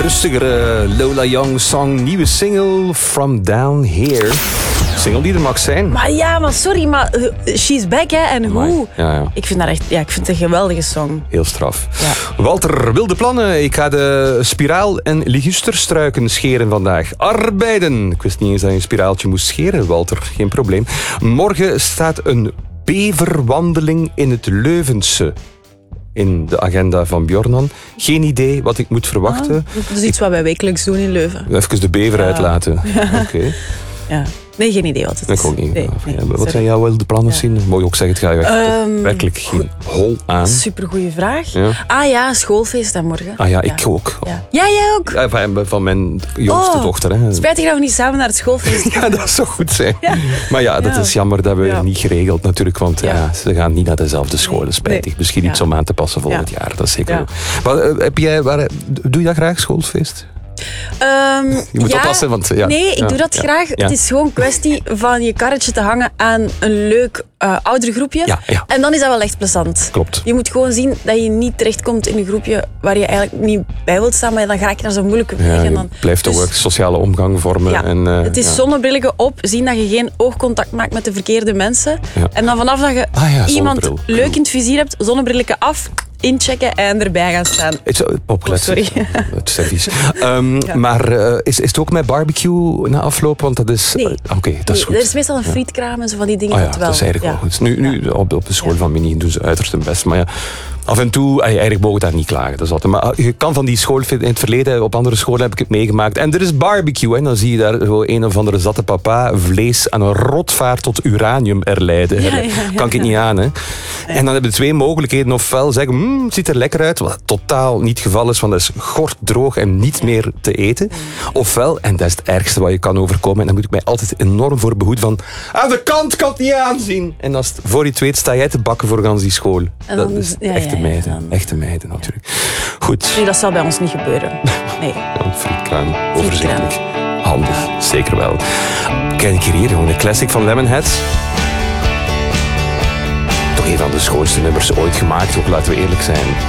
rustigere Lola Young song, nieuwe single From Down Here. Single die er mag zijn. Maar sorry, maar She's Back, hè, en hoe? Ja. Ik vind dat echt, ik vind het een geweldige song. Heel straf. Ja. Walter, wilde plannen. Ik ga de spiraal- en ligusterstruiken scheren vandaag. Arbeiden. Ik wist niet eens dat je een spiraaltje moest scheren, Walter. Geen probleem. Morgen staat een beverwandeling in het Leuvense in de agenda van Bjornan. Geen idee wat ik moet verwachten. Dat is iets wat wij wekelijks doen in Leuven. Even de bever uitlaten. Oké. Ja. Nee, geen idee wat het is. Ik ook niet. Nee, wat zijn jouw wilde plannen, Sien? Mag je ook zeggen, het gaat je echt werkelijk geen hol aan. Supergoeie vraag. Ja. Schoolfeest dan morgen. Ik ook. Ja. Jij ook? Ja, van mijn jongste dochter. Hè. Spijtig dat we niet samen naar het schoolfeest gaan. Ja, dat zou goed zijn. Ja. Maar dat is jammer dat we niet geregeld natuurlijk, want ze gaan niet naar dezelfde scholen, spijtig. Nee. Misschien iets om aan te passen volgend jaar, dat is zeker ook. Doe je dat graag, schoolfeest? Je moet oppassen, want... Nee, ik doe dat graag. Ja. Het is gewoon een kwestie van je karretje te hangen aan een leuk oudergroepje. Ja. En dan is dat wel echt plezant. Klopt. Je moet gewoon zien dat je niet terechtkomt in een groepje waar je eigenlijk niet bij wilt staan, maar dan ga je naar zo'n moeilijke weg. En dan blijft toch ook sociale omgang vormen. Ja. En, het is zonnebrillen op, zien dat je geen oogcontact maakt met de verkeerde mensen. Ja. En dan vanaf dat je iemand leuk in het vizier hebt, zonnebrillen af, inchecken en erbij gaan staan. Sorry. Het is vies. Maar is het ook met barbecue na afloop? Want dat is... Nee. Oké, dat is goed. Er is meestal een frietkraam en zo van die dingen. Dat is eigenlijk wel goed. Nu op de school van Mini doen ze uiterst hun best. Maar af en toe, eigenlijk mogen we daar niet klagen. Dat is altijd. Maar je kan van die school, in het verleden, op andere scholen heb ik het meegemaakt. En er is barbecue. En dan zie je daar zo een of andere zatte papa vlees aan een rotvaart tot uranium erleiden. Kan ik het niet aan, hè. En dan hebben we twee mogelijkheden. Ofwel zeggen, het ziet er lekker uit. Wat totaal niet het geval is, want dat is gorddroog en niet meer te eten. Ofwel, en dat is het ergste wat je kan overkomen. En daar moet ik mij altijd enorm voor behoeden van... Aan de kant kan het niet aanzien. En als het, voor je het weet, sta jij te bakken voor gans die school. Dat is echte meiden. Echte meiden, natuurlijk. Goed. Nee, dat zal bij ons niet gebeuren. Nee. Een frietkraam, overzichtelijk. Handig, zeker wel. Kijk hier gewoon een classic van Lemonheads. Toch een van de schoonste nummers ooit gemaakt, ook laten we eerlijk zijn.